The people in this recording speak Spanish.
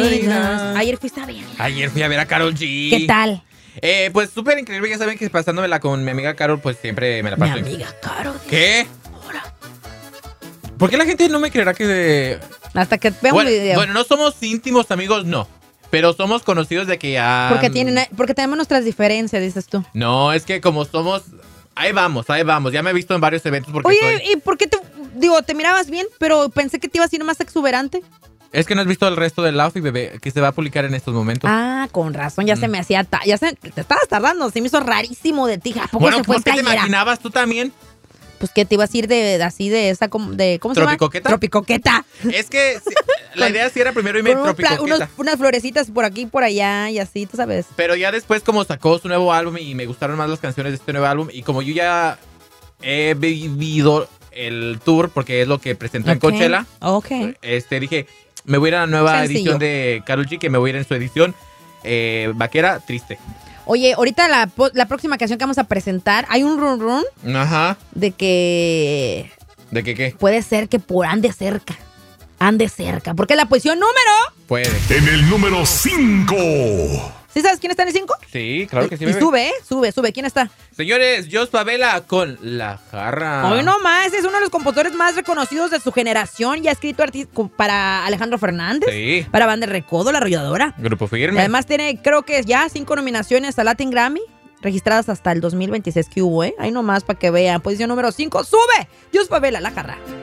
digas. Ayer fuiste a ver. Ayer fui a ver a Karol G. ¿Qué tal? Pues súper increíble. Ya saben que pasándomela con mi amiga Karol, pues siempre me la paso. Mi amiga Karol. ¿Qué? ¿Por qué la gente no me creerá que... Hasta que vea un video. Bueno, no somos íntimos amigos, no. Pero somos conocidos de que ya... Porque tenemos nuestras diferencias, dices tú. No, es que como somos... Ahí vamos. Ya me he visto en varios eventos porque Oye, ¿y por qué te mirabas bien, pero pensé que te ibas a ir más exuberante? Es que no has visto el resto del outfit, bebé, que se va a publicar en estos momentos. Ah, con razón, ya se me hacía... te estabas tardando, se me hizo rarísimo de ti. ¿A poco Bueno, se fue ¿cómo te playera? imaginabas tú también? Pues que te ibas a ir de ¿cómo se llama? ¿Tropicoqueta? Tropicoqueta. Es que la idea sí era primero irme tropicoqueta. Unas florecitas por aquí, por allá y así, tú sabes. Pero ya después como sacó su nuevo álbum y me gustaron más las canciones de este nuevo álbum y como yo ya he vivido el tour porque es lo que presentó en Coachella. Ok. Dije, me voy a ir a la nueva Sencillo. edición de Karol G, que me voy a ir en su edición vaquera triste. Oye, ahorita la próxima canción que vamos a presentar, hay un run Ajá. de que ¿De qué? puede ser que por ande cerca. Porque la posición número... Puede. En el número 5. ¿Sí sabes quién está en el 5? Sí, claro que sí. Y bebé. sube. ¿Quién está? Señores, Jos Favela con La Jarra. Hoy no más, es uno de los compositores más reconocidos de su generación. Ya ha escrito para Alejandro Fernández, Sí. para Banda El Recodo, La Arrolladora. Grupo Y Firme. además tiene, creo que ya 5 nominaciones a Latin Grammy, registradas hasta el 2026 que hubo, ¿eh? Ahí nomás para que vean. Posición número 5, sube. Jos Favela, La Jarra.